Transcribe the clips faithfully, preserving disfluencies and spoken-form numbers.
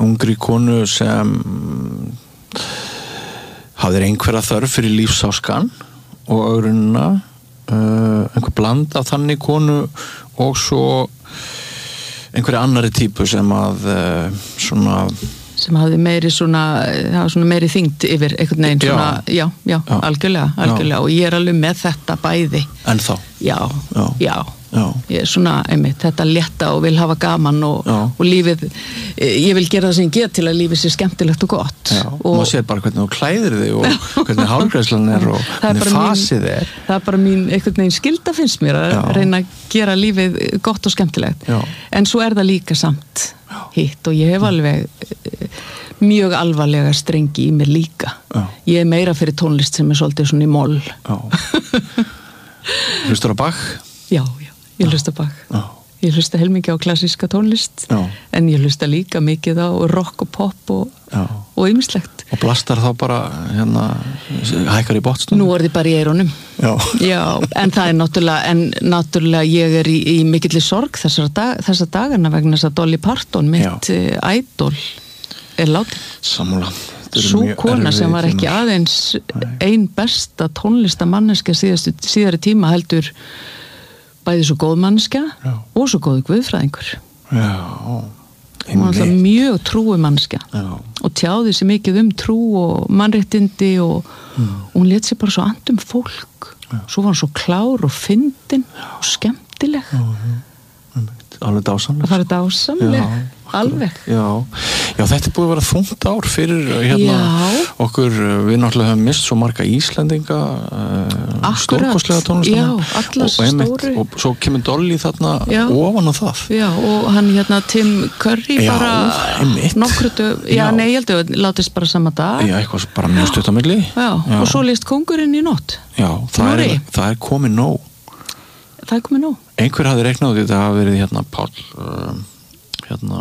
ungri konu sem hafði einhverja þörf fyrir lífsáskan og ögrunina, uh, einhver bland af þannig konu og svo einhverja annari típu sem að uh, svona sem hafði meiri svona, svona meiri þyngd yfir einhvern veginn svona, já, já, já algjörlega, algjörlega já. Og ég er alveg með þetta bæði. En þá? Já, já, já. já. Ég er svona, einmitt, þetta létta og vil hafa gaman og, og lífið, ég vil gera það sem ég get til að lífið sé skemmtilegt og gott. Já, og maður sér bara hvernig þú klæðir þig og hvernig hálfgræslan er og hvernig fasið er. Það er bara mín, einhvern veginn skylda finnst mér að já. Reyna að gera lífið gott og skemmtilegt. Já. En svo er það líka samt hitt og ég hef alveg mjög alvarlega strengi í mér líka. Já. Ég er meira fyrir tónlist sem er svolítið svona í moll. Hlustar á Bach? Já, já, ég hlusta Bach. Já. Ég hlusta heilmikið á klassíska tónlist, já. En ég hlusta líka mikið á rock og pop og, og ýmislegt. Og blastar þá bara hérna, hækkar í botstund? Nú er þið bara í eyrunum. Já. Já, en það er náttúrulega, en náttúrulega ég er í, í mikilli sorg þessar, dag, þessar dagana vegna þess að Dolly Parton, mitt já. Idol, er látin. Sammála. Sú kona sem var ekki aðeins ein besta tónlistamanneska síðastu, síðari tíma heldur bæði svo góð manneskja já. Og svo góðu guðfræðingur. Já, hún var alltaf mjög trúi manneskja já. Og tjáði sér mikið um trú og mannréttindi og mm. hún lét sér bara svo andum fólk já. Svo var hún svo klár og fyndin og skemmtileg já, já. Alveg dásamleg. Það var dásamleg, alveg. Já, já, þetta er búið að vera þungt ár fyrir hérna já. Okkur, við náttúrulega höfum mist svo marga Íslendinga, uh, stórkostlega tónlistamenn. Já, alla stóru. Og svo kemur Dolly þarna já. Ofan á það. Já, og hann hérna Tim Curry já, bara einmitt. Nokkru dög, já, já, nei, ég held að látist bara sama dag. Já, eitthvað bara mjög stutt á milli. Já, já, og svo lést kóngurinn í nótt. Já, það er, það er komið nóg. Það er komið nóg. Einhver hafði reiknað út, þetta hafi verið hérna Páll uh, hérna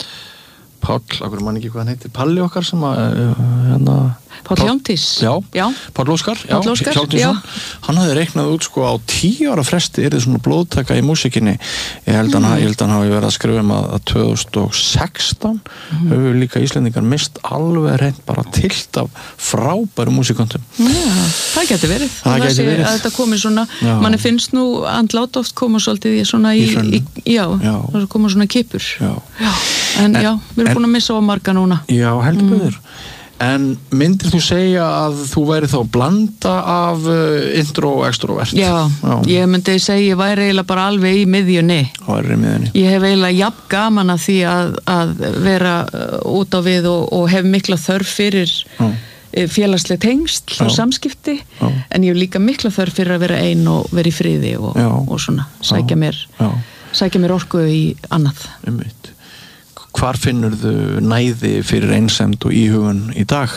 Páll, akkur mann ekki hvað hann heitir Palli okkar sem að uh, hérna Páll Jóntís. Já, já. Páll Óskar, já, Páll Óskar, já. Hann hafði reiknað út sko á tíu ára fresti er þið svona blóðtaka í músikinni. Ég held hann, mm. ég held hann hafi verið að skrifa um að, að tvö þúsund og sextán mm. höfum líka Íslendingar mist alveg reynd bara tilt af frábæru músikantum. Já, það geti verið. Það geti verið. Að þetta komi svona, manni finnst nú andlát oft koma svolítið í svona í, í, í já, já. Það koma svona kipur. Já. Já. En, en já, við erum búin að missa á marga núna. Já, heldur mm. betur. En myndir þú segja að þú væri þá blanda af uh, intro og extrovert? Já, já, ég myndi segja ég væri eiginlega bara alveg í miðjunni. Það væri í miðjunni. Ég hef eiginlega jafn gaman að því að, að vera út á við og, og hef mikla þörf fyrir já. Félagsleg tengsl og samskipti, já. En ég hef líka mikla þörf fyrir að vera ein og vera í friði og, og svona, sækja mér, sækja mér orku í annað. Einmitt. Hvar finnur þú næði fyrir einsemd og íhugun í dag?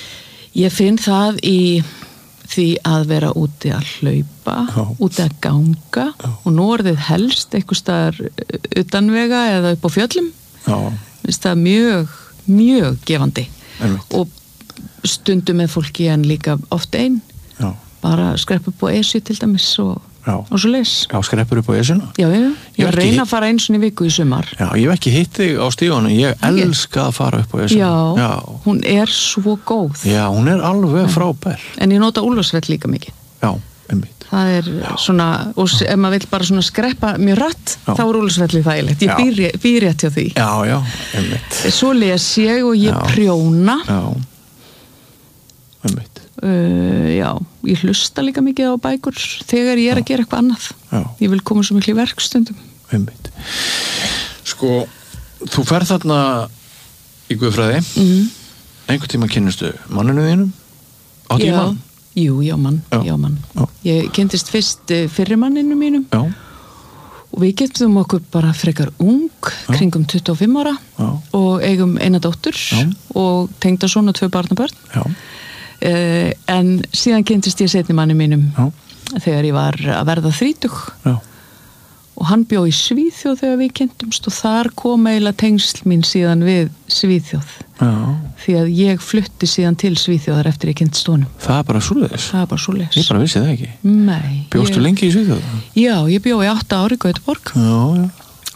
Ég finn það í því að vera úti að hlaupa, já. Úti að ganga já. Og nú er þið helst einhvers staðar utanvega eða upp á fjöllum. Já. Vist það mjög, mjög gefandi. Einmitt. Og stundum með fólki en líka oft einn. Já. Bara skrepp upp á Esju til dæmis og Já. Og svo les. Já, skreppur upp á Esjuna. Já, já, ég var að reyna að fara einu sinni í viku í sumar. Já, ég hef ekki hitt þig á stígunum, ég elska að fara upp á Esjuna. Já, já, hún er svo góð. Já, hún er alveg frábær. En ég nota Úlfarsfell líka mikið. Já, einmitt. Það er já. Svona, og ef maður vill bara svona skreppa mjög rætt, já. Þá er Úlfarsfellið þægilegt. Ég býr, býr rétt hjá því. Já, já, einmitt. Svo les ég og ég já. Prjóna. Já, einmitt. Uh, já, ég hlusta líka mikið á bækur þegar ég er já. Að gera eitthvað annað já. Ég vil koma svo miklu í verkstundum. Einmitt. Sko, þú ferð þarna í guðfræði mm. einhvern tíma kynnistu manninu þínum á tíma? Jú, já mann, já. Já, mann. Já. Ég kynntist fyrst fyrri manninu mínum já. Og við getum okkur bara frekar ung já. Kringum tuttugu og fimm ára já. Og eigum eina dóttur já. Og tengda svona tvö barnabörn já Uh, en síðan kynntist ég seinni manni mínum já. Þegar ég var að verða þrítug já. Og hann bjó í Svíþjóð þegar við kynntumst og þar kom eiginlega tengsl mín síðan við Svíþjóð já. Því að ég flutti síðan til Svíþjóðar eftir ég kynntist honum. Það er bara svoleiðis? Það er bara svoleiðis. Ég bara vissi það ekki. Nei. Bjóstu ég... lengi í Svíþjóð? Já, ég bjó í átta ári í Gautaborg já, já.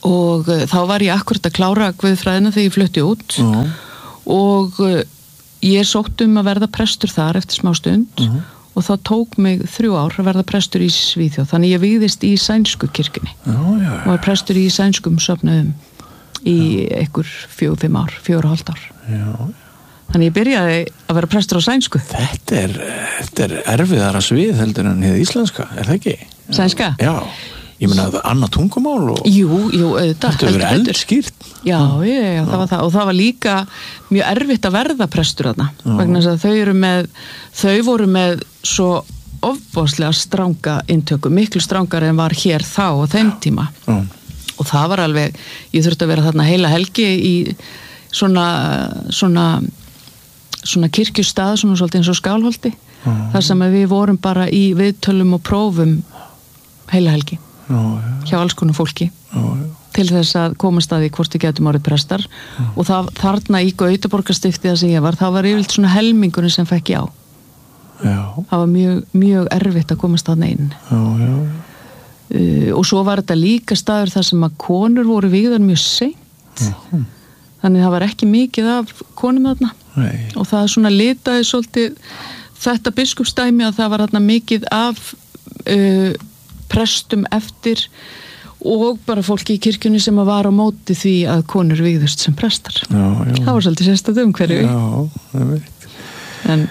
og uh, þá var ég akkurat að klára guðfræðina þegar ég flutti út uh-huh. og uh, ég sótt um að verða prestur þar eftir smá stund uh-huh. og það tók mig þrjú ár að verða prestur í Svíþjóð, þannig ég vígðist í sænsku kirkjunni uh-huh. og var prestur í sænskum söfnuðum í uh-huh. einhver fjögur, fimm ár, fjögur og hálft ár uh-huh. þannig ég byrjaði að vera prestur á sænsku. Þetta er, þetta er erfiðara svið heldur en hið íslenska, er það ekki? Sænska? Já. Ég meina að annað tungumál og... Jú, jú, auðvitað. Þetta verið eldskýrt. Já, já, já, það var það. Og það var líka mjög erfitt að verða prestur þarna. Vegna þess að þau eru með, þau voru með svo ofboðslega stranga inntöku, miklu strangari en var hér þá á þeim tíma. Já. Og það var alveg, ég þurfti að vera þarna heila helgi í svona, svona, svona kirkjustað, svona svolítið eins og Skálholti. Já. Þar sem við vorum bara í viðtölum og prófum heila helgi. Já, já. Hjá alls konar fólki já, já. Til þess að komast að því hvort við getum orðið prestar já. Og það, þarna í Gautaborgarstifti það sem ég var, það var yfirleitt svona helmingurinn sem fekk já. Já. Það var mjög, mjög erfitt að komast þarna inn já, já. Uh, og svo var þetta líka staður þar sem að konur voru vígðar mjög seint já. Þannig það var ekki mikið af konum þarna Nei. Og það svona litaði svolítið þetta biskupsdæmi að það var þarna mikið af uh, prestum eftir og bara fólki í kirkjunni sem að var á móti því að konur vígðust sem prestar. Já, já. Það var svolítið sérstætt umhverfi. Já, það veit. En,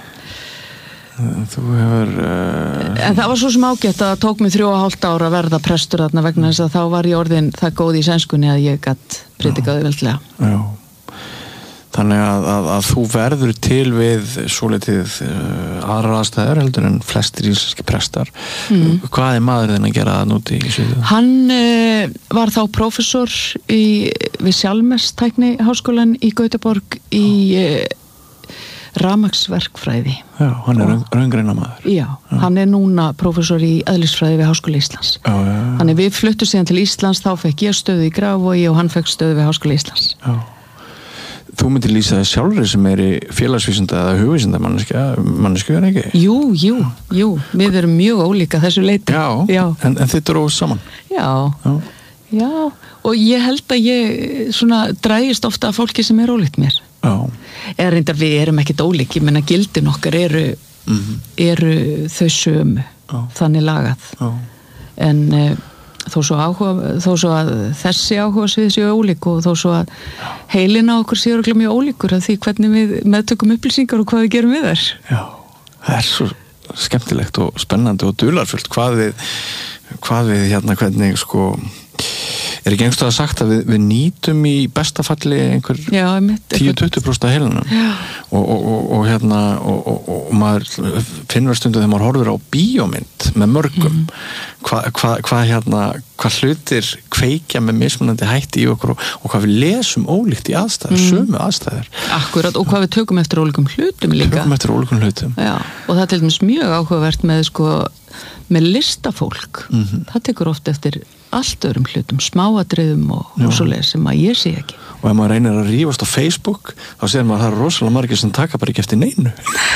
þú hefur... Uh... En það var svo sem ágætt að það tók mig þrjú og hálft ára að verða prestur þarna vegna þess að þá var ég orðin það góð í sænskunni að ég gatt predikaði veldlega. Já. Þannig að, að, að þú verður til við svolítið uh, aðrar aðstæður heldur en flestir íslenski prestar. Mm. Hvað er maður þinn að gera það núti í Svíþjóð? Hann uh, var þá prófessor í, við Sjálmestækni háskólan í Gautaborg í uh, rafmagnsverkfræði. Já, hann er og, raungreina maður. Já, já, hann er núna prófessor í eðlisfræði við Háskóla Íslands. Já, já, já. Þannig við fluttum síðan til Íslands, þá fekk ég stöðu í Grafarvogi og hann fekk stöðu við Háskóla Íslands. Já. Þú myndir lýsa það sjálfur sem er í félagsvísinda eða hugvísinda manneski, manneski er ekki? Jú, jú, jú, við erum mjög ólíka þessu leiti. Já, já. En, en þið eru saman? Já, já, já, og ég held að ég svona drægist ofta af fólki sem er ólíkt mér. Já. Eða reyndar við erum ekkit ólík, ég menna gildin okkar eru, mm-hmm. eru þau sömu, já. Þannig lagað. Já. En... Þó svo, áhuga, þó svo að þessi áhuga svið séu ólík og þó svo að heilina okkur séu örugglega mjög ólíkur af því hvernig við meðtökum upplýsingar og hvað við gerum við þær. Já, það er svo skemmtilegt og spennandi og dularfullt hvað við, hvað við hérna hvernig sko er ekki einhverstað að sagt að við, við nýtum í besta falli einhver tíu til tuttugu prósent af heilanum og, og, og, og hérna og, og, og maður finnur stundu þegar maður horfir á bíómynd með mörgum mm. hvað hva, hva, hérna, hvað hlutir kveikja með mismunandi hætti í okkur og, og hvað við lesum ólíkt í aðstæður, mm. sömu aðstæður. Akkurat, og hvað við tökum eftir ólíkum hlutum líka. Tökum eftir ólíkum hlutum. Já, og það er til dæmis mjög áhugavert með sko með listafólk, mm-hmm. það tekur oft eftir allt öðrum hlutum, smáatriðum og, og svoleiðis sem að ég sé ekki. Og ef maður reynir að rífast á Facebook, þá sér maður að það er rosalega margir sem taka bara ekki eftir neinu.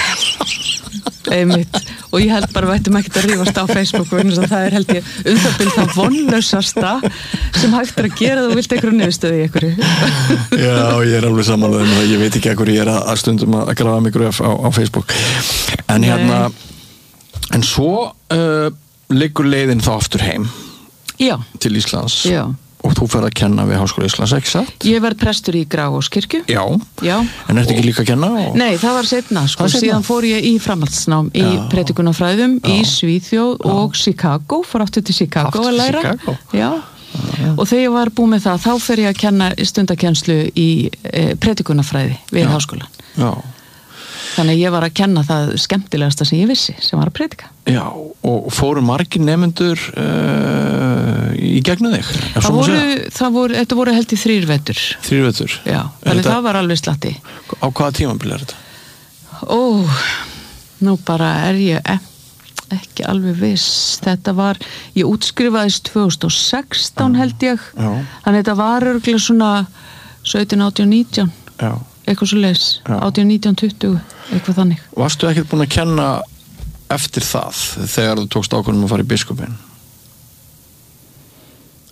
Einmitt, og ég held bara að við ættum ekkert að rífast á Facebook, vegna að það er held ég um það byrð það vonlausasta sem hægt er að gera þú vilt einhverju niðurstöðu í einhverju. Já, ég er alveg samanlega um það, ég veit ekki að hverju ég er að stundum að grafa mig gröf á, á Facebook. En Nei. hérna En svo uh, liggur leiðin þá aftur heim Já. Til Íslands Já. Og þú ferð að kenna við Háskóla Íslands, ekki satt? Ég verð prestur í Grafarvogskirkju. Já. Já. En ertu ekki líka að kenna? Og... Nei, það var seinna, sko. Það Síðan fór ég í framhaldsnám í predikunarfræðum í Svíþjóð Já. Og Chicago, fór aftur til Chicago aftur að læra. Chicago? Já. Já. Og þegar ég var búin með það, þá fer ég að kenna stundakennslu í eh, predikunarfræði við Já. Háskólan. Já. Þannig ég var að kenna það skemmtilegasta sem ég vissi, sem var að predika. Já, og fóru margir nemendur uh, í gegnum þig? Það voru, það voru, þetta voru held í þrír vetur. Þrír vetur? Já, þannig þetta, það var alveg slatti. Á hvaða tímabil er þetta? Ó, nú bara er ég ekki alveg viss. Þetta var, ég útskrifaðist tvö þúsund og sextán held ég. Já. Þannig þetta var örugglega svona sautján, átján, nítján. Já. Eitthvað svo leis, átján, nítján, tuttugu, eitthvað þannig. Varstu ekkert búin að kenna eftir það þegar þú tókst ákvörðun að fara í biskupinn?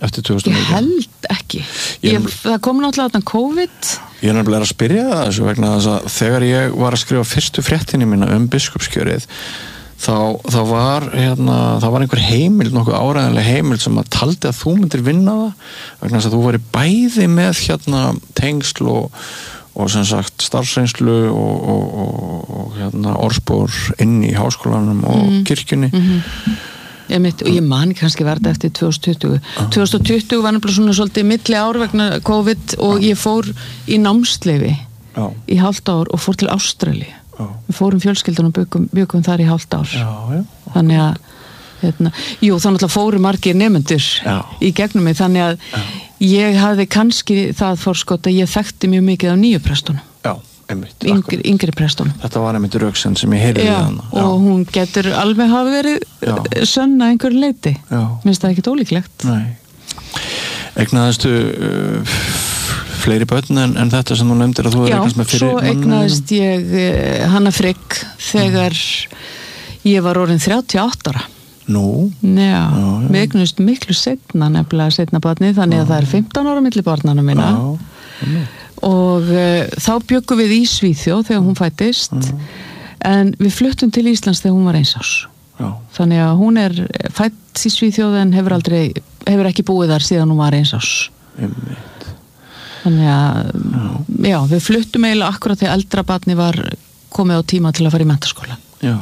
eftir tvö þúsund og nítján? Ég held ekki. Ég, það kom náttúrulega þarna COVID. Ég er nefnilega að spyrja það þessu vegna þess að þegar ég var að skrifa fyrstu fréttinni mína um biskupskjörið þá, þá var hérna, þá var einhver heimild, nokkuð áræðanlega heimild sem að taldi að þú myndir vinna það vegna þess að þú væri bæði með hérna tengsl og og sem sagt starfsreynslu og, og, og, og hérna orðspor inn í háskólanum og mm. kirkjunni mm-hmm. ég, mitt, og ég man kannski verða eftir tvö þúsund tuttugu ah. tvö þúsund tuttugu var náttúrulega svona svolítið milli ár vegna COVID og ah. ég fór í námsleyfi ah. í hálft ár og fór til Ástralíu ah. við fórum fjölskyldan og byggum, byggum þar í hálft ár já, já. þannig að hérna, jú, þá náttúrulega fóru margir nemendur já. Í gegnum mig þannig að já. Ég hafði kannski það fórskot að ég þekkti mjög mikið af nýju prestunum. Já, einmitt. Yngri, yngri prestunum. Þetta var einmitt röksen sem ég heyrði já, hana. Já, og hún getur alveg hafa verið sönn að einhverju leyti. Já. Minnst það ekkert ólíklegt. Nei. Egnaðistu uh, fleiri börn en, en þetta sem þú nefndir að þú er eignast með fyrir mann? Já, svo egnaðist ég uh, Hanna Frigg þegar mm. ég var orðin þrjátíu og átta ára. Nú? Já, já, já. Við eignumst miklu seinna nefnilega seinna barnið þannig að já. Það er fimmtán ára milli barnanna minna já, og uh, þá bjöggum við í Svíþjóð þegar hún fættist já. En við fluttum til Íslands þegar hún var eins árs já. Þannig að hún er fætt í Svíþjóð en hefur aldrei hefur ekki búið þar síðan hún var eins árs Einmitt. Þannig að já. Já, við fluttum eiginlega akkurat þegar eldra barni var komið á tíma til að fara í menntaskóla Já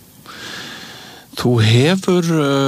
Þú hefur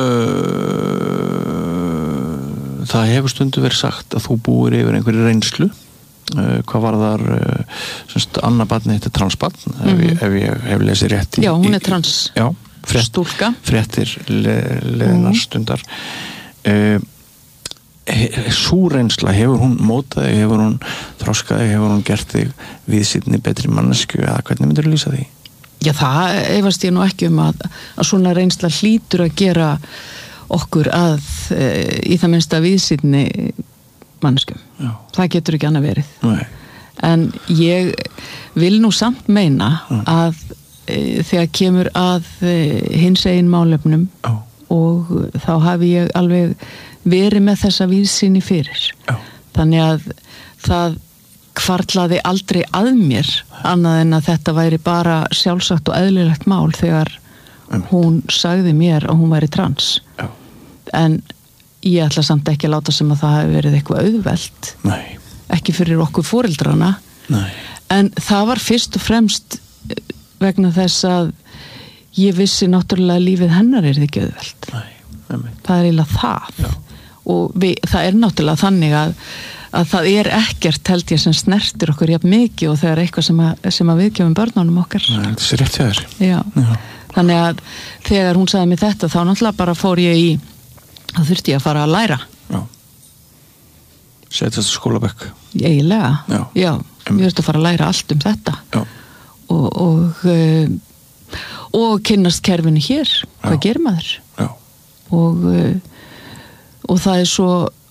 uh, það hefur stundu verið sagt að þú búir yfir einhverju reynslu uh, hvað var þar uh, semst annað barni þetta transbarn mm-hmm. ef, ég, ef ég hef lesið rétt í, Já, hún er trans já, frétt, stúlka fréttir le, leðinar mm. stundar uh, he, sú reynsla hefur hún mótaði, hefur hún þroskaði, hefur hún gert þig viðsýnni betri mannesku eða hvernig myndir þú lýsa því? Já, það efast ég nú ekki um að, að svona reynsla hlýtur að gera okkur að e, í það minnsta viðsýnni manneskum. Já. Það getur ekki annað verið. Nei. En ég vil nú samt meina Já. Að e, þegar kemur að e, hins eigin málefnum Já. Og þá hafi ég alveg verið með þessa viðsýni fyrir. Já. Þannig að það hvarlaði aldrei að mér annað en að þetta væri bara sjálfsagt og eðlilegt mál þegar um. hún sagði mér að hún væri trans Já. En ég ætla samt ekki að láta sem að það hefði verið eitthvað auðvelt Nei. Ekki fyrir okkur foreldrana Nei. En það var fyrst og fremst vegna þess að ég vissi náttúrulega að lífið hennar er ekki auðvelt Nei. Það er eiginlega það Já. Og við, það er náttúrulega þannig að að það er ekkert held ég sem snertir okkur jafn mikið og það er eitthvað sem að, sem að viðkjöfum börnunum okkar Nei, þetta sé rétt hjá þér Já. Já. Þannig að þegar hún sagði mér þetta þá náttúrulega bara fór ég í þá þurfti ég að fara að læra Já. Setjast skólabekk Eiginlega, Já, Já. Ég þurfti að fara að læra allt um þetta Já. og og, uh, og kynnast kerfinu hér hvað Já. gerir maður Já. og uh, og það er svo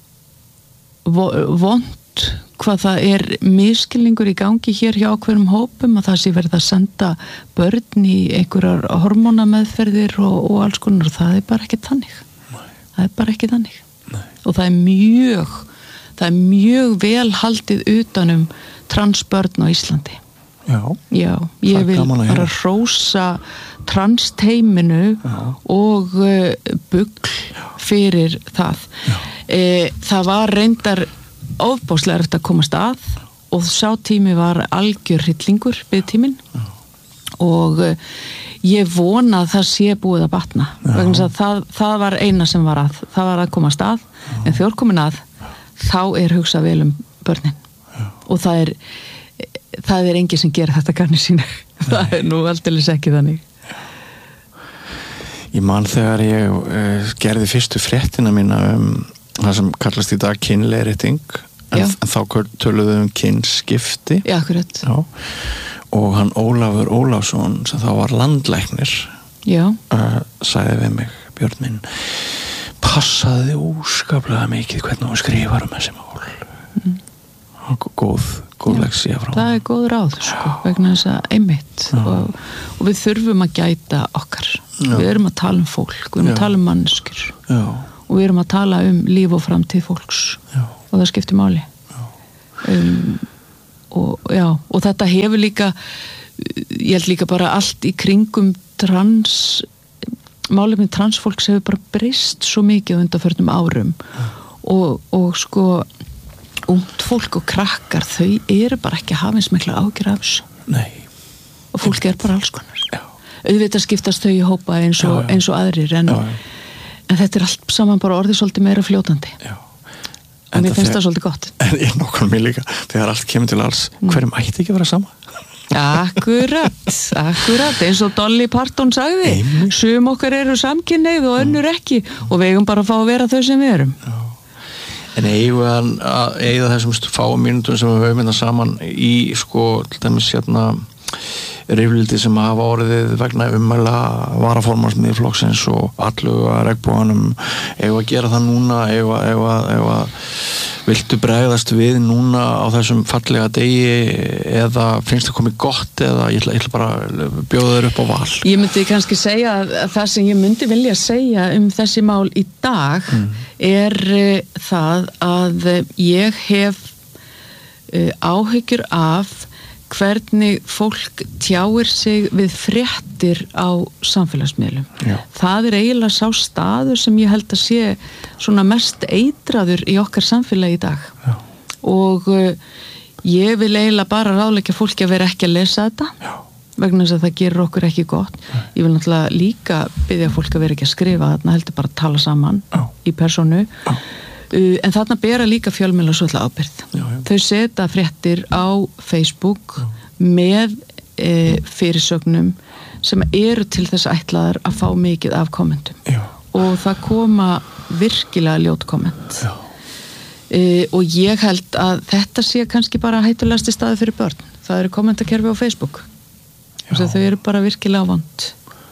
vont hvað það er miskilningur í gangi hér hjá ákveðnum hópum að það sé verið að senda börn í einhverjar hormónameðferðir og, og alls konar og það er bara ekki þannig Nei. Það er bara ekki þannig Nei. Og það er mjög það er mjög vel haldið utanum transbörn á Íslandi Já, Já ég vil bara hrósa transteiminu og uh, bugl fyrir það e, það var reyndar ofbáslega eftir að komast að og sá tími var algjör hryllingur við tíminn og uh, ég vona að það sé búið að batna vegna að það, það var eina sem var að það var að komast að Já. En þegar komin að þá er hugsað vel um börnin Já. Og það er það er enginn sem gerir þetta kanni sínu það er nú alldeles ekki þannig Ég man þegar ég uh, gerði fyrstu fréttina mína um það sem kallast í dag kynleiðrétting en, en þá töluðu um kynskipti Já, akkurat Já. Og hann Ólafur Ólafsson sem þá var landlæknir Já. Uh, sagði við mig Björn minn passaði óskaplega mikið hvernig hún skrifar um þessi mál mm. góð, góð leksía frá það er góð ráð sko, vegna þess að einmitt og, og við þurfum að gæta okkar Já. Við erum að tala um fólk við erum Já. Að tala um manneskjur Já. og við erum að tala um líf og framtíð fólks já. Og það skiptir máli um, og, já, og þetta hefur líka ég held líka bara allt í kringum trans málefni transfólks hefur bara breyst svo mikið undanförnum árum og, og sko ungt fólk og krakkar þau eru bara ekki að hafa eins mikla ágjur af þessu Nei. Og fólk er bara alls konar já. Auðvitað skiptast þau í hópa eins og, já, já. Eins og aðrir en, já, en þetta er allt saman bara orðið svolítið meira fljótandi já. En mér finnst það svolítið gott En ég nokkur mér líka þegar allt kemur til alls mm. hverjum ætti ekki að vera sama Akkurat, akkurat eins og Dolly Parton sagði Einmitt. Sum okkar eru samkynhneigð og önnur ekki og við eigum bara að fá að vera þau sem við erum já. En eigum að eiga þessum fáum mínútum sem við höfum þetta saman í sko til dæmis hérna rifrildi sem hafa orðið vegna ummæla varaformans miðflokksins og allu að regnboganum eigum að gera það núna eigum að, eigum að, eigum að viltu bregðast við núna á þessum fallega degi eða finnst það komið gott eða ég ætla, ég ætla bara að bjóða þér upp á val Ég myndi kannski segja að það sem ég myndi vilja segja um þessi mál í dag mm. er uh, það að ég hef uh, áhyggjur af hvernig fólk tjáir sig við fréttir á samfélagsmiðlum. Já. Það er eiginlega sá staður sem ég held að sé svona mest eitraður í okkar samfélagi í dag. Já. Og uh, ég vil eiginlega bara ráðleggja fólki að vera ekki að lesa þetta Já. Vegna þess að það gerir okkur ekki gott. Já. Ég vil náttúrulega líka biðja fólk að vera ekki að skrifa þarna heldur bara að tala saman Já. Í persónu. Já. Uh, en þarna bera líka fjölmiðlar svolítið ábyrgð. Já, já. Þau setja fréttir á Facebook já. Með uh, fyrirsögnum sem eru til þess ætlaðar að fá mikið af kommentum. Já. Og það koma virkilega ljót komment. Já. Uh, og ég held að þetta sé kannski bara hættulegasti staði fyrir börn. Það eru kommentakerfi á Facebook. Þau eru bara virkilega vond.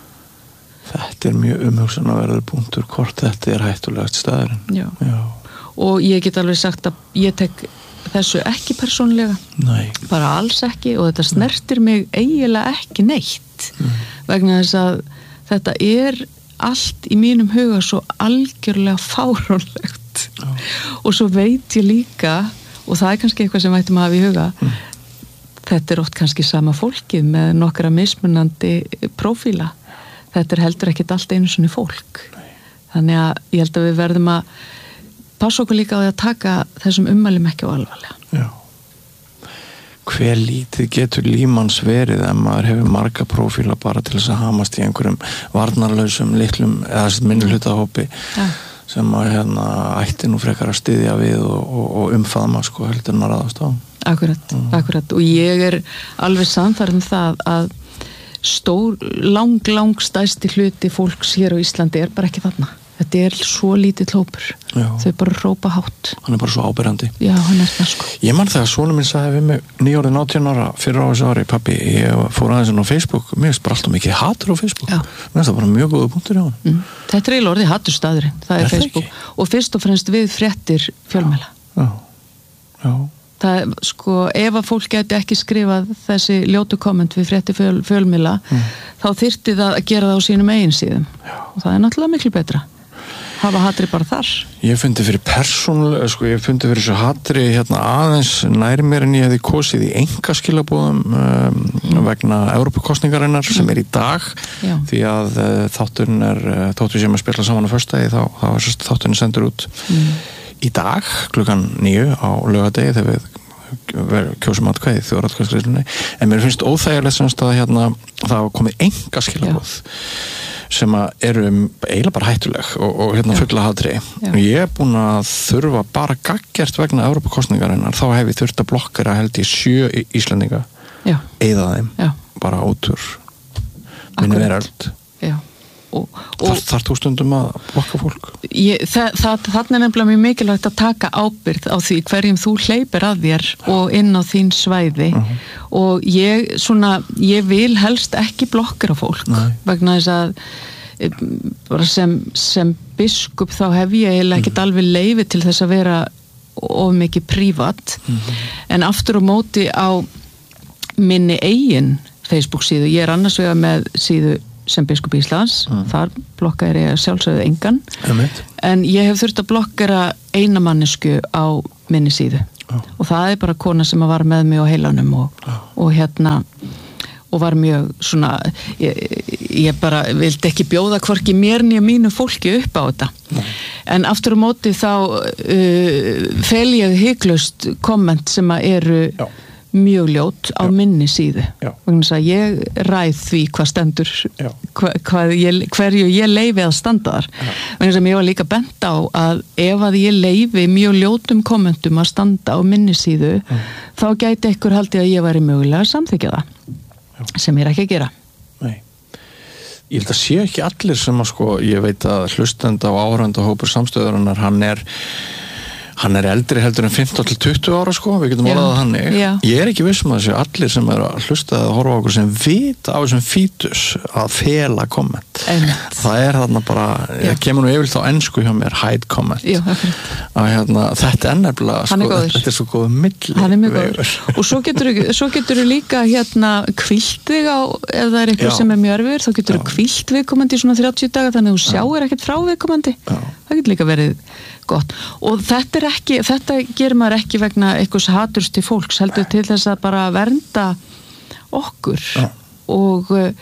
Þetta er mjög umhugsunarverður punktur hvort þetta er hættulegt staðurinn. Já. Já. Og ég get alveg sagt að ég tek þessu ekki persónlega. Nei. Bara alls ekki og þetta snertir mig eiginlega ekki neitt. Nei. Vegna þess að þetta er allt í mínum huga svo algjörlega fáránlegt. Já. Og svo veit ég líka, og það er kannski eitthvað sem vættum að hafa í huga, mm. þetta er oft kannski sama fólkið með nokkra mismunandi prófíla. Þetta er heldur ekkit allt einu svona fólk. Nei. Þannig að ég held að við verðum að passa okkur líka á því að taka þessum ummælum ekki á alvarlega. Já. Hver lítið getur límans verið ef maður hefur marga prófíla bara til þess að hamast í einhverjum varnarlausum litlum eða minnihlutahópi ja. Sem maður hérna ætti nú frekar að styðja við og, og, og umfaðma sko heldur en að ráðast á. Akkurat, mm. akkurat. Og ég er alveg sannfærð um það að stór, lang, lang stærsti hluti fólks hér á Íslandi er bara ekki þarna. Þetta er svo lítið hópur. Já. Þau bara hrópa hátt. Hann er bara svo áberandi. Já, hann er það sko. Ég man þegar sonur minn sagði við mig nýjórðin átján ára fyrir á þessu ári, pappi, ég fór aðeins inn á Facebook, mér finnst bara alltaf mikið hatur á Facebook. Já. Mér finnst það bara mjög góða punktur hjá hann. Mm. Þetta er eiginlega orðið haturstaðurinn, það er, er Facebook. Það og fyrst og fremst við fréttir fjölmiðla. Já. Já. Það er sko, ef að fólk geti ekki skrifað þessi ljótu komment við fréttir fjöl, fjölmiðla, mm. þá þyrfti það að gera það á sínum eigin síðum. Já. Og það er náttúrulega miklu betra. Hafa hatri bara þar. Ég fundi fyrir persónulega, sko, ég fundi fyrir þessu hatri hérna aðeins nær mér en ég hefði kosið í engaskilabúðum um, mm. vegna Evrópukosningarinnar mm. sem er í dag. Já. Því að uh, þátturinn er, uh, þáttur sem að spila saman á föstudegi, þá, þá er þátturinn sendur út mm. í dag, klukkan níu á laugardegi þegar við kjósum atkvæði þjóðaratkvæðisgreiðslunni. En mér finnst óþægilegt semst að hérna það hafa komið engaskilabúð. Sem að eru eiginlega bara hættuleg og, og hérna fulla hatri. Ég er búin að þurfa bara gaggjert vegna Evrópukosningarinnar, þá hef ég þurft að blokkera held í sjö Íslendinga eyða þeim, Já. Bara út úr minni veröld. Já. Og, og Þar, þar þú stundum að blokka fólk? Ég, það, það, það er nefnilega mjög mikilvægt að taka ábyrgð á því hverjum þú hleypir að þér og inn á þín svæði uh-huh. og ég, svona, ég vil helst ekki blokkera fólk. Nei. Vegna þess að bara sem, sem biskup þá hef ég eiginlega ekkert alveg leyfi til þess að vera of mikið prívat uh-huh. en aftur á móti á minni eigin Facebook síðu, ég er annars vegar með síðu sem biskup Íslands, mm. þar blokkaði ég sjálfsögðu engan, Emitt. en ég hef þurft að blokkera eina mannesku á minni síðu oh. og það er bara kona sem var með mig á heilanum og, oh. og hérna og var mjög svona ég, ég bara vildi ekki bjóða hvorki mér nýja mínu fólki upp á þetta Nei. en aftur á móti þá uh, fel ég hygglaust komment sem að eru Já. mjög ljót á Já. minni síðu vegna þess að ég ræð því hvað stendur hva, hvað ég, hverju ég leifi að standa þar vegna þess að ég var líka bent á að ef að ég leifi mjög ljótum kommentum að standa á minni síðu Já. þá gæti einhver haldið að ég væri mögulega að samþykja það Já. sem ég er ekki að gera Nei. Ég held að sé ekki allir sem að sko, ég veit að hlustenda og áhörenda hópur samstöðurinnar, hann er hann er eldri heldur en fimmtán til tuttugu ára sko, við getum orðað þannig Já. ég er ekki viss um að þessi allir sem er að hlusta að horfa á okkur sem vita á þessum fítus að fela komment Einmitt. það er þarna bara það kemur nú yfirleitt á ensku hjá mér hide comment Já, að hérna, þetta er nefnilega sko, þetta er svo góð milli vegur og svo getur svo getur líka hérna kvílt þig á ef það er eitthvað Já. sem er mjög erfiður þá getur þú kvílt viðkomandi í svona þrjátíu daga þannig að þú sjáir ekkert frá viðkomandi það getur líka verið gott og þetta er ekki, þetta gerir maður ekki vegna einhvers haturs til fólks heldur til þess að bara vernda okkur Já. og uh,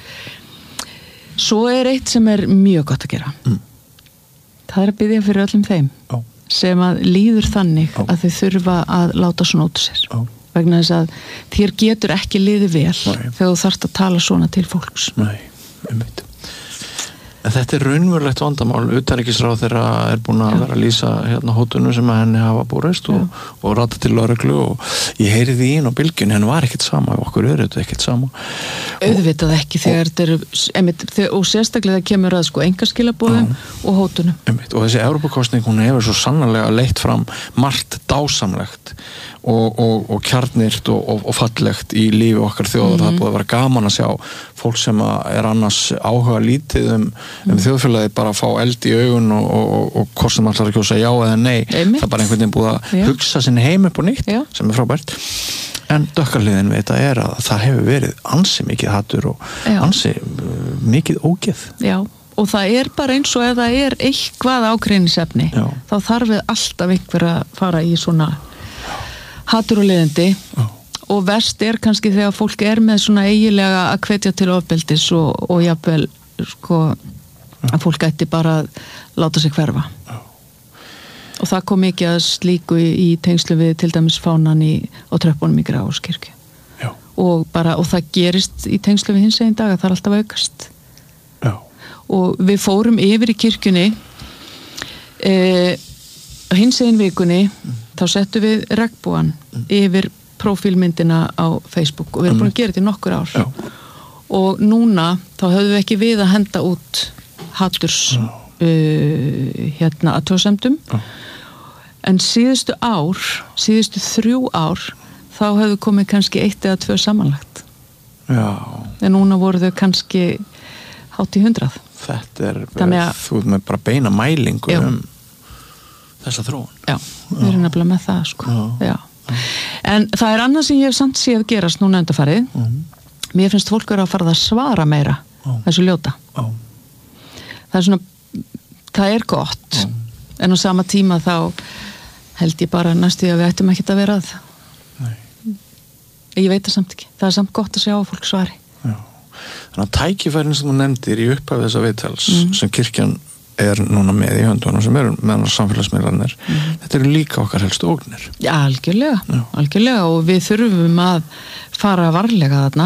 svo er eitt sem er mjög gott að gera mm. það er að biðja fyrir öllum þeim Já. sem að líður þannig Já. að þau þurfa að láta svona út sér Já. vegna þess að þér getur ekki liðið vel Nei. þegar þú þarft að tala svona til fólks Nei, einmitt En þetta er raunverulegt vandamál, utanríkisráð þeirra er búin að Já. vera að lýsa hérna hótunum sem að henni hafa búrist og, og rata til lögreglu og ég heyriði í henn á bylgjunni, henni var ekkert sama okkur er þetta ekkert sama Auðvitað ekki þegar þetta eru einmitt, og sérstaklega það kemur að sko engaskilabóðum og hótunum einmitt, og þessi Evrópukosning, hún hefur svo sannarlega leitt fram margt dásamlegt og, og, og kjarnirt og, og, og fallegt í lífi okkar þjóðar mm-hmm. það er búið að vera gaman að sjá fólk sem er annars áhuga lítið um, um mm. þjóðfélagi bara að fá eld í augun og, og, og hvort sem allar ekki að segja já eða nei Einmitt. það er bara einhvern veginn búið að Já. hugsa sinni heim upp og nýtt Já. sem er frábært en dökkarliðin við þetta er að það hefur verið ansi mikið hattur og Já. ansi uh, mikið ógeð Já, og það er bara eins og ef það er eitthvað ágreiningsefni þá þarf við alltaf einhver að fara í svona hattur og leiðindi Já. og verst er kannski þegar fólk er með svona eiginlega að hvetja til ofbeldis og, og jafnvel sko að fólk ætti bara að láta sig hverfa Já. og það kom ekki að slíku í, í tengslu við til dæmis fánan í, á tröppunum í Grafarvogskirkju og, bara, og það gerist í tengslu við hins einn dag að það er alltaf aukast Já. og við fórum yfir í kirkjunni e, hins einn vikunni mm. þá settum við regnbúan mm. yfir prófílmyndina á Facebook og við erum búin að gera þetta í nokkur ár Já. og núna þá höfum við ekki við að henda út hatturs uh, hérna athugasemdum en síðustu ár síðustu þrjú ár þá höfum komið kannski eitt eða tvö samanlagt Já. en núna voru þau kannski hátt í hundrað Þetta er, að, þú ert með bara beina mælingu Já. um þessa þróun Já, við erum nefnilega með það sko. Já. Já. En það er annað sem ég hef samt séð gerast núna undanfarið mm. mér finnst fólk vera að fara að svara meira oh. þessu ljóta oh. það er svona það er gott oh. en á sama tíma þá held ég bara næstu að við ættum ekki að vera að Nei. ég veit það samt ekki það er samt gott að sjá að fólk svari Já. Þannig að tækifærin sem þú nefndir í upphæfi þessa viðtals mm. sem kirkjan er núna með í höndunum sem eru með samfélagsmiðlarnir mm. þetta eru líka okkar helstu ógnir Já, algjörlega, Já. algjörlega og við þurfum að fara varlega þarna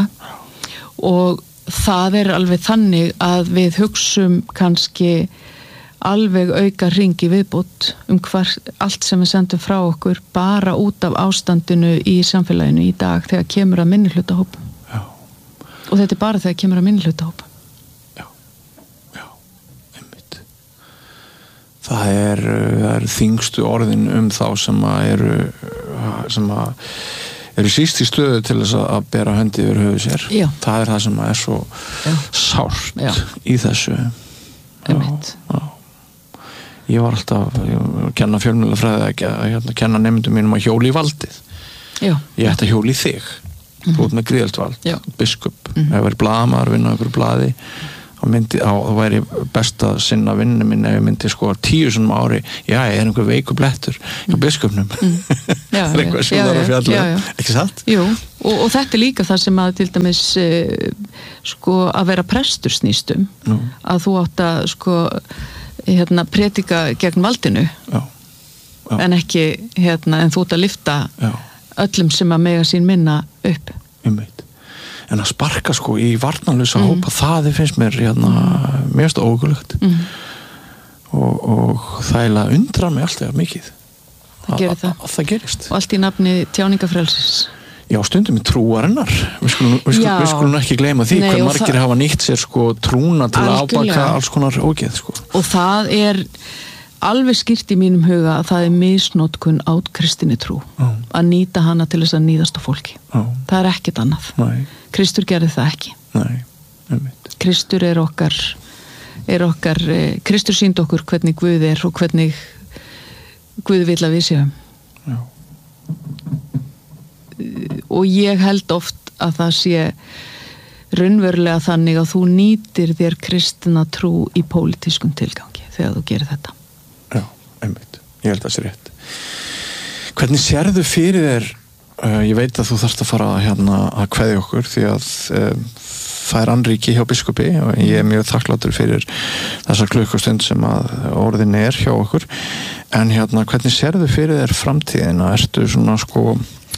og það er alveg þannig að við hugsum kannski alveg auka hringi viðbútt um hver, allt sem við sendum frá okkur bara út af ástandinu í samfélaginu í dag þegar kemur að minnihlutahópum og þetta er bara þegar kemur að minnihlutahópum Það er, það er þingstu orðin um þá sem að eru sem að eru síst í stöðu til þess að bera höndi yfir höfu sér. Já. Það er það sem er svo Já. sárt Já. í þessu. Einmitt. Já, já. Ég var alltaf ég kenna fjölmiðlafræði að, að, að kenna nemyndum mínum að hjóli í valdið. Já. Ég ætti að hjóli í þig. Mm-hmm. Þú ert með gríðalt vald, Já. biskup. Mm-hmm. Ef er blaðamaður, vinna okkur blaði þá myndi, á, þá væri best að sinna vinnu minn ef ég myndi sko tíu svona ári, já, ég er einhver veiku blettur hjá biskupnum mm. það er eitthvað sem það er að fjalla ekki satt? Jú, og, og þetta er líka það sem að til dæmis uh, sko að vera prestur snýstum Nú. Að þú átt að sko hérna predika gegn valdinu já. Já. En ekki hérna, en þú átt að lyfta já. Öllum sem að mega sín minna upp ég veit en að sparka sko í varnarlausa mm. hópa það finnst mér hérna mm. mjög ógulegt mm. og, og það er að undra mig alltaf mikið það gerir það. Að það gerist og allt í nafni tjáningafrelsis já stundum í trúarinnar við skulum, við skulum, við skulum ekki gleyma því hvern margir það... hafa nýtt sér sko trúna til að ábaka alls konar ógeð sko og það er alveg skýrt í mínum huga að það er misnotkun á kristinni trú oh. að nýta hana til þess að níðast á fólki oh. það er ekkert annað Nei. Kristur gerði það ekki Nei, Kristur er okkar er okkar, eh, Kristur sýndi okkur hvernig Guð er og hvernig Guð vill að við séum Já. Og ég held oft að það sé raunverulega þannig að þú nýtir þér kristina trú í pólitískum tilgangi þegar þú gerir þetta Já, einmitt, ég held að það sé rétt Hvernig sérðu fyrir þér uh, ég veit að þú þarft að fara hérna að kveðja okkur því að uh, það er annríki hjá biskupi og ég er mjög þakklátur fyrir þessa klukkustund sem að orðin er hjá okkur en hérna hvernig sérðu fyrir þér framtíðina ertu svona sko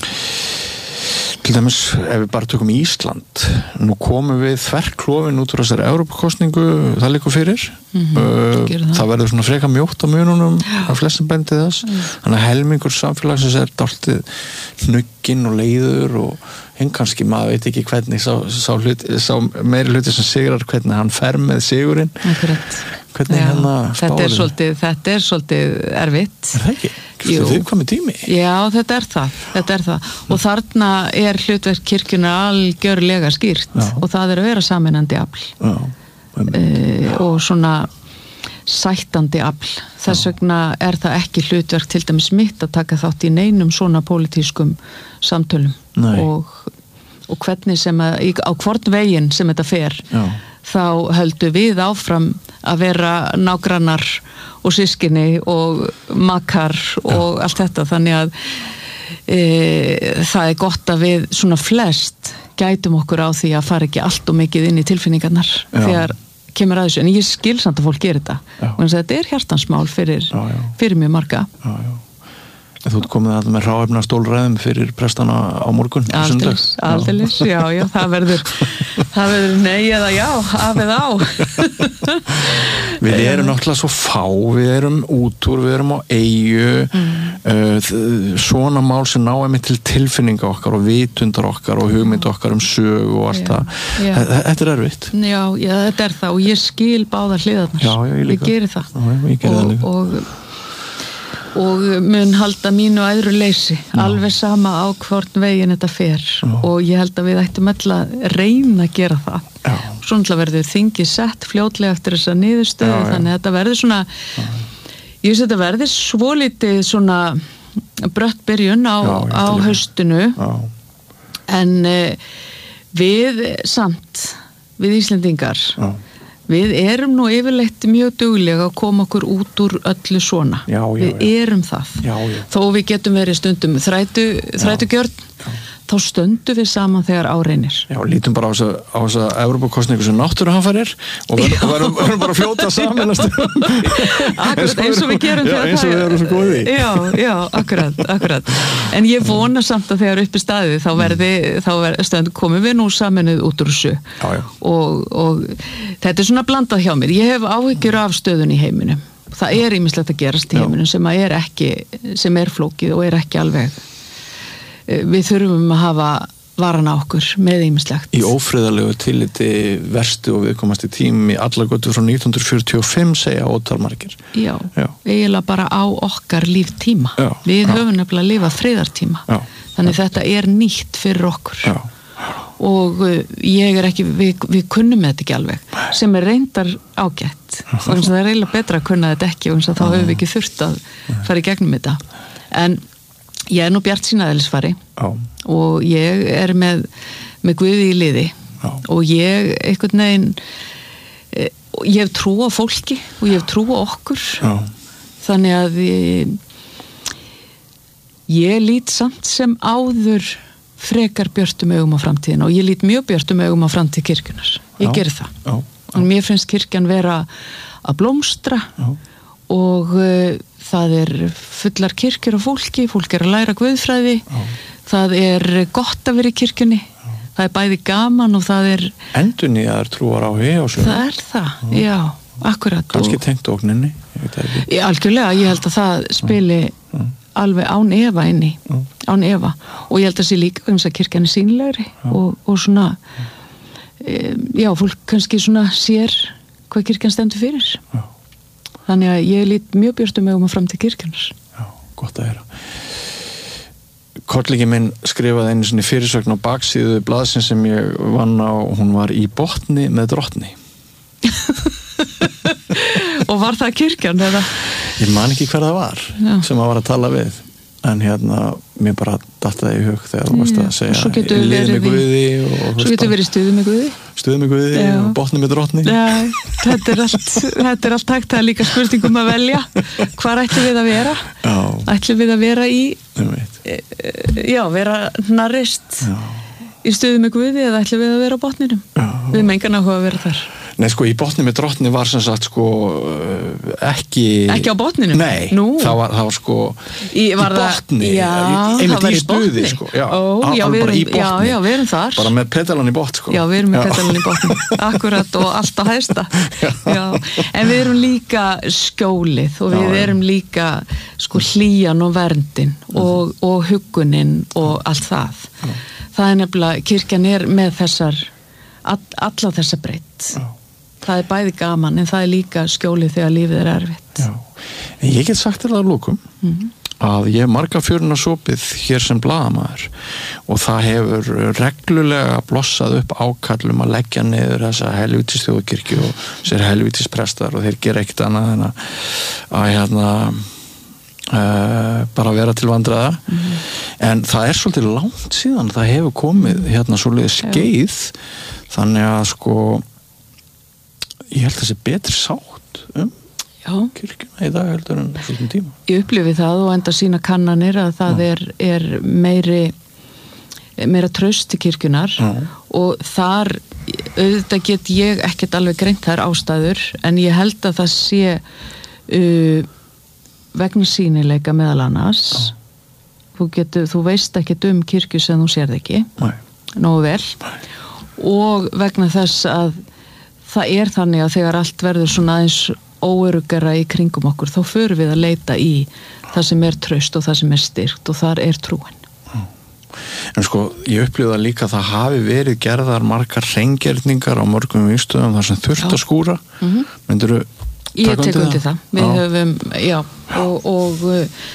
til dæmis ef við bara tökum Ísland nú komum við þverklofin út úr þessari Evrópukosningu það liggur fyrir mm-hmm, uh, það. það verður svona freka mjótt á mununum af flestum bendi þess mm. þannig að helmingur samfélagsins er dálítið hnugginn og leiður og hinn kannski maður veit ekki hvernig sá, sá, hluti, sá meiri hluti sem sigrar hvernig hann fer með sigurinn Akkurat. hvernig Já, hérna þetta er, svolítið, þetta er svolítið erfitt er það ekki? Þetta er komið tími Já, þetta er það, þetta er það. og þarna er hlutverk kirkjunnar algjörlega skýrt Já. Og það er að vera sameinandi afl uh, og svona sættandi afl þess vegna er það ekki hlutverk til dæmis mitt að taka þátt í neinum svona pólitískum samtölum og, og hvernig sem að á hvort veginn sem þetta fer Já. Þá höldum við áfram að vera nágrannar og systkini og makar og Já. Allt þetta þannig að e, það er gott að við svona flest gætum okkur á því að fara ekki allt og mikið inn í tilfinningarnar Já. Þegar kemur að þessu, en ég skil samt að fólk gerir þetta og þetta er hjartansmál fyrir, já, já. fyrir mjög marga já, já. Þú ert komið að með hráefna stólræðum fyrir prestana á morgun Aldeilis, aldeilis, já, já, það verður það verður nei eða já af eða á Við erum náttúrulega svo fá við erum út úr, við erum á eyju mm. uh, svona mál sem ná einmitt til tilfinninga okkar og vitundar okkar og hugmynd okkar um sög og allt það, þetta er erfitt Já, já, þetta er það og ég skil báðar hliðarnar, já, já, ég, ég gerir það já, ég gerir það líka og, og og mun halda mínu æðru leysi alveg sama á hvort veginn þetta fer Já. Og ég held að við ættum öll að reyna að gera það Já. Svo náttúrulega verður þingið sett fljótlega eftir þessa niðurstöðu þannig að þetta verður svona Já. Ég veist að þetta verður svolítið svona brött byrjun á, Já, á haustinu Já. En uh, við samt við Íslendingar Já. Við erum nú yfirleitt mjög duglega að koma okkur út úr öllu svona. Já, já, við já. erum það. Já, já. Þó við getum verið stundum þrætu, þrætugjörn, þá stöndum við saman þegar áreinir. Já, lítum bara á þessa, á þessa Evrópukosningu sem náttúruhamfarir og verðum bara að fljóta saman Akkurat, eins og við gerum já, eins og við erum svo góði. Já, já, akkurat, akkurat. En ég vona samt að þegar uppi staðið þá verði, þá verði stönd, komum við nú saminuð út úr þessu. Já, já. Og, og þetta er svona blandað hjá mér. Ég hef áhyggjur af stöðun í heiminum. Það er ýmislegt að gerast í heiminum sem er ekki, sem er flókið og er ekki alveg við þurfum að hafa varan á okkur með ýmislegt. Í ófriðarlegu tilliti verstu og viðkomasti tími alla götu frá nítján hundruð fjörutíu og fimm segja ótalmargir. Já, já, eiginlega bara á okkar líftíma. Já, við já. höfum nefnilega að lifa friðartíma. Já, þannig já. Þetta er nýtt fyrir okkur. Já. Og uh, ég er ekki, við, við kunnum þetta ekki alveg, sem er reyndar ágætt. Og eins og það er eiginlega betra að kunna þetta ekki og eins og þá höfum við ekki þurft að fara í gegnum þetta. En ég er nú bjart sínaðelisfari og ég er með, með Guði í liði Já. Og ég einhvern veginn ég hef trú á fólki og ég hef trú á okkur. Já. Þannig að ég, ég lít samt sem áður frekar björtum augum á framtíðina og ég lít mjög björtum augum á framtíð kirkjunar. Ég ger það. Já, já. Og mér finnst kirkjan vera að blómstra já. Og uh, það er fullar kirkjur á fólki, fólk er að læra guðfræði, já. Það er gott að vera í kirkjunni, já. Það er bæði gaman og það er... Endurnýjaðar trúar á heg og svo. Það er það, já, já akkurat. Kannski og... tengt ógninni, ég veit ekki. Já, algjörlega, ég held að það spili... Já. Alveg án efa inni mm. án efa og ég held að sé líka eins að kirkjan er sýnilegri ja. og, og svona e, já, fólk kannski svona sér hvað kirkjan stendur fyrir ja. Þannig að ég lít mjög björtum með um að fram til kirkjunar. Já, gott að heyra. Kollegi minn skrifaði einu svona fyrirsögn á baksíðu blaðsins sem ég vann á, hún var í botni með drottni. Og var það kirkjan eða? Ég man ekki hver það var já. Sem að var að tala við en hérna, mér bara dattaði í hug þegar þú varst að segja liði með Guði og svo getur verið stuði með Guði stuði með Guði já. Og botni með drottni já, þetta er allt þetta er allt hægt, það er líka spurningum að velja hvar ætlum við að vera já. Ætlum við að vera í e, já, vera narrist já. Í stuði með Guði eða ætlum við að vera á botninum já. Við erum engan áhuga að vera þar. Nei, sko, í botni með drottni var sem sagt, sko, ekki... Ekki á botninum? Nei, það var, það var sko, í, var í botni, já, einmitt í stuði, sko. Já, Ó, já, við erum, já, já, við erum þar. Bara með pedalan í botn, sko. Já, við erum með pedalan í botn, akkurat og allt á hæsta. Já. Já, en við erum líka skjólið og við já, erum líka, sko, hlýjan og verndin og, og huggunin og allt það. Já. Það er nefnilega, kirkjan er með þessar, all, alla þessa breytt. Já. Það er bæði gaman en það er líka skjólið þegar lífið er erfitt. Já, en ég get sagt þér það að lókum mm-hmm. að ég hef marga fjöruna sopið hér sem blaðamaður og það hefur reglulega blossað upp ákallum að leggja niður þessa helvítis þjóðkirkju og sér helvítis prestar og þeir gera ekkert annað en að, að hérna uh, bara vera til vandræða mm-hmm. en það er svolítið langt síðan það hefur komið hérna svolítið skeið þannig að sko ég held að það sé betri sátt um já. Kirkjuna í dag heldur en svolítið tíma. Ég upplifi það og enda sína kannanir að það er, er meiri meira traust til kirkjunar já. Og þar auðvitað get ég ekkert alveg greint þær ástæður en ég held að það sé uh, vegna sýnileika meðal annars þú, getur, þú veist ekkert um kirkju sem þú sérð ekki Nei. Nógu vel Nei. Og vegna þess að það er þannig að þegar allt verður svona aðeins óöruggara í kringum okkur þá förum við að leita í það sem er traust og það sem er styrkt og þar er trúin. En sko, ég upplýða líka að það hafi verið gerðar margar hreingerningar á mörgum vígstöðum þar sem þurft að skúra. Mm-hmm. Myndirðu Ég tek undir það. það. Við já. höfum, já, og, og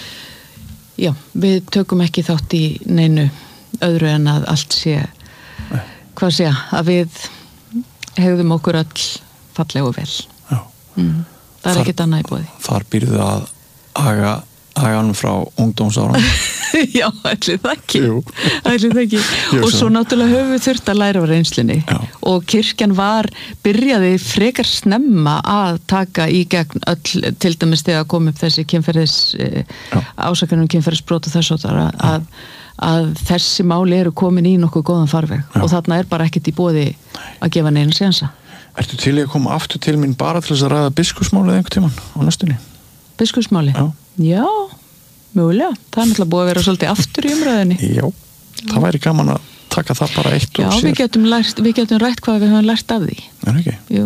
já, við tökum ekki þátt í neinu öðru en að allt sé, Nei. hvað sé, að við hegðum okkur all fallega og vel. Já. Mm. Það er þar, ekkert annað í boði. Þar býrðu að aga, aganum frá ungdómsáran. Já, ætli það ekki. Jú. Ætli það ekki. Jú, og svo náttúrulega höfum við þurft að læra á reynslunni. Já. Og kirkjan var, byrjaði frekar snemma að taka í gegn öll, til dæmis þegar kom upp þessi kynferðis, ásakanum kynferðisbrot og þess að, að að þessi máli eru komin í nokkuð góðan farveg Já. Og þarna er bara ekkert í boði að gefa neina sénsa. Ertu til í að koma aftur til mín bara til þess að ræða biskupsmálið einhvern tímann á næstunni? Biskupsmálið? Já. Já, mjögulega. Það er náttúrulega búið að vera svolítið aftur í umræðinni. Já, það væri gaman að taka það bara eitt og sér. Já, við getum, lært, við getum rætt hvað við höfum lært af því. Er ekki? Jú.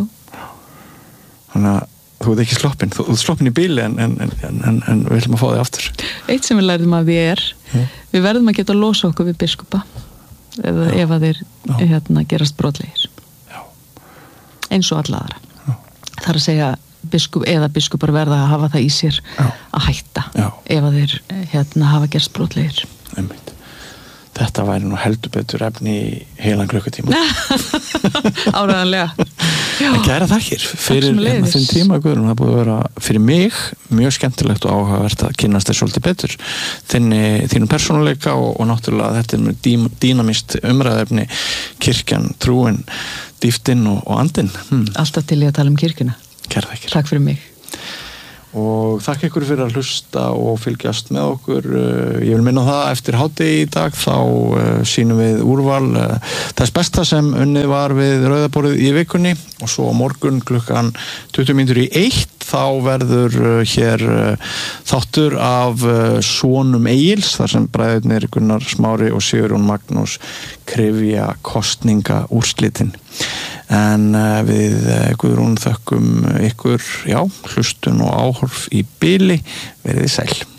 Þannig að þú ert ekki sloppin, þú ert sloppin í bíli en, en, en, en, en við viljum að fá þig aftur. Eitt sem við lærðum af því er ja. Við verðum að geta að losa okkur við biskupa eða ja. Ef að þeir hérna, gerast brotlegir Já. Eins og alla aðra Já. Það er að segja biskup eða biskupar verða að hafa það í sér Já. Að hætta Já. Ef að þeir hérna, hafa gerst brotlegir Einmitt. Þetta væri nú heldur betur efni í heilan klukkutíma. Áræðanlega. En kæra þakkir fyrir þinn tíma, Guðrún. Það búið að vera fyrir mig mjög skemmtilegt og áhugavert að kynnast þér svolítið betur þinni, þínum persónuleika og, og náttúrulega þetta er með dýnamist umræðefni, kirkjan, trúin, dýftin og, og andin. Hmm. Alltaf til ég að tala um kirkjuna. Kæra þakkir. Takk fyrir mig. Og þakka ykkur fyrir að hlusta og fylgjast með okkur. Ég vil minna á það, eftir hádegi í dag þá sýnum við úrval þess besta sem unnið var við Rauðaborðið í vikunni og svo á morgun klukkan tuttugu mínútur í eitt þá verður hér þáttur af sonum Egils þar sem bræðurnir Gunnar Smári og Sigurjón Magnús krefja kosninga úrslitin. En við Guðrún þökkum ykkur, já, hlustun og áhorf í bili, verið sæl.